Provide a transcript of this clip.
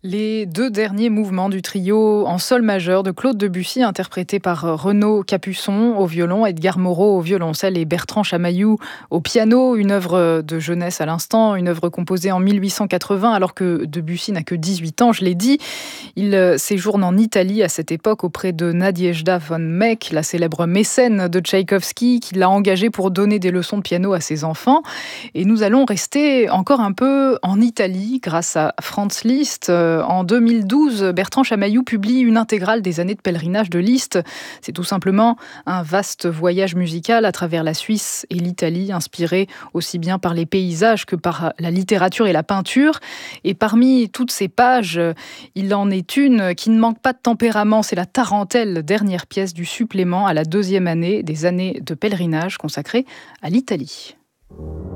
Les deux derniers mouvements du trio en sol majeur de Claude Debussy, interprété par Renaud Capuçon au violon, Edgar Moreau au violoncelle et Bertrand Chamaillou au piano. Une œuvre de jeunesse à l'instant, une œuvre composée en 1880 alors que Debussy n'a que 18 ans, je l'ai dit. Il séjourne en Italie à cette époque auprès de Nadezhda von Meck, la célèbre mécène de Tchaïkovski, qui l'a engagé pour donner des leçons de piano à ses enfants. Et nous allons rester encore un peu en Italie grâce à Franz Liszt. En 2012, Bertrand Chamaillou publie une intégrale des années de pèlerinage de Liszt. C'est tout simplement un vaste voyage musical à travers la Suisse et l'Italie, inspiré aussi bien par les paysages que par la littérature et la peinture. Et parmi toutes ces pages, il en est une qui ne manque pas de tempérament. C'est la Tarentelle, dernière pièce du supplément à la deuxième année des années de pèlerinage consacrée à l'Italie.